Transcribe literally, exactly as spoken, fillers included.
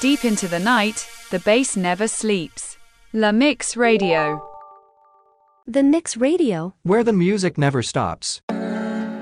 Deep into the night, the bass never sleeps. La Mix Radio. The Mix Radio, where the music never stops.